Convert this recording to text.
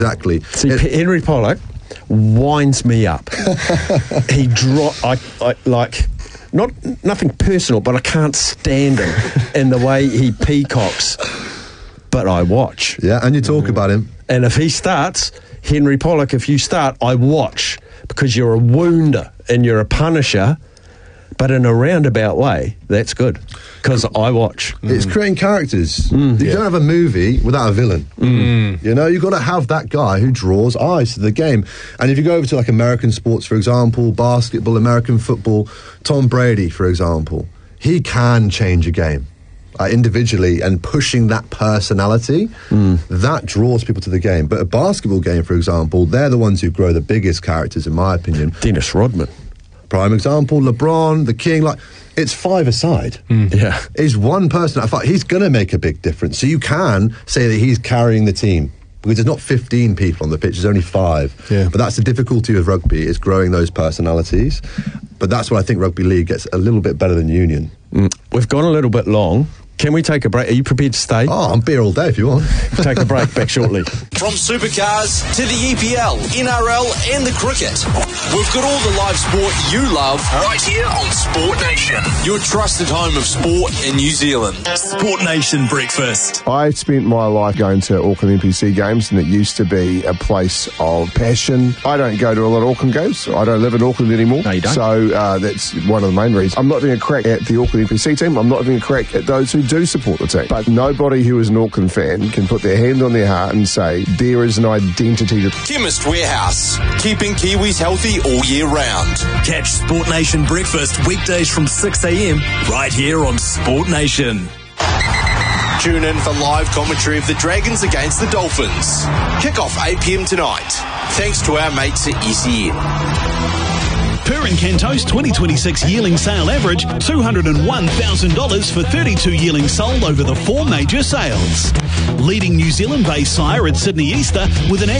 Exactly. See, Henry Pollock winds me up. He nothing personal, but I can't stand him in the way he peacocks. But I watch. Yeah, and you talk about him. And if he starts, Henry Pollock, if you start, I watch, because you're a wounder and you're a punisher, but in a roundabout way, that's good, because I watch. It's creating characters. You don't have a movie without a villain. You know, you've got to have that guy who draws eyes to the game. And if you go over to like American sports, for example, basketball, American football, Tom Brady, for example, he can change a game. Individually, and pushing that personality, that draws people to the game. But a basketball game, for example, they're the ones who grow the biggest characters, in my opinion. Dennis Rodman. Prime example, LeBron, the King, like, it's five aside. Yeah. He's one person. He's going to make a big difference. So you can say that he's carrying the team, because there's not 15 people on the pitch, there's only 5. Yeah. But that's the difficulty of rugby, is growing those personalities. But that's why I think Rugby League gets a little bit better than Union. We've gone a little bit long. Can we take a break? Are you prepared to stay? Oh, I'm beer all day if you want. Take a break, back shortly. From supercars to the EPL, NRL and the cricket, we've got all the live sport you love right here on Sport Nation, your trusted home of sport in New Zealand. Sport Nation Breakfast. I spent my life going to Auckland NPC games, and it used to be a place of passion. I don't go to a lot of Auckland games. I don't live in Auckland anymore. No, you don't. So that's one of the main reasons. I'm not having a crack at the Auckland NPC team. I'm not having a crack at those who do support the team. But nobody who is an Auckland fan can put their hand on their heart and say there is an identity to... Chemist Warehouse, keeping Kiwis healthy all year round. Catch Sport Nation Breakfast weekdays from 6 a.m. right here on Sport Nation. Tune in for live commentary of the Dragons against the Dolphins. Kick off 8 p.m. tonight. Thanks to our mates at ECN. Per Encanto's 2026 yearling sale average $201,000 for 32 yearlings sold over the 4 major sales. Leading New Zealand-based sire at Sydney Easter with an